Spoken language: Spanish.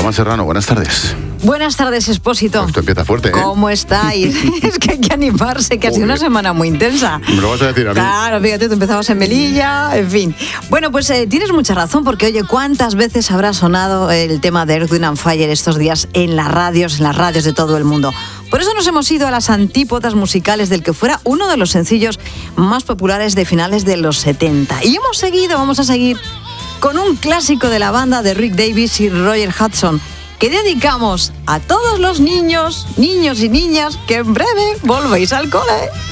Paloma Serrano, buenas tardes. Buenas tardes, Expósito. Esto empieza fuerte, ¿eh? ¿Cómo estáis? Es que hay que animarse, que ha sido una semana muy intensa. ¿Me lo vas a decir a mí? Claro, fíjate, tú empezabas en Melilla, en fin. Bueno, pues tienes mucha razón, porque oye, ¿cuántas veces habrá sonado el tema de Earth, Wind and Fire estos días en las radios de todo el mundo? Por eso nos hemos ido a las antípodas musicales del que fuera uno de los sencillos más populares de finales de los 70. Y vamos a seguir con un clásico de la banda de Rick Davies y Roger Hudson, que dedicamos a todos los niños y niñas que en breve volvéis al cole.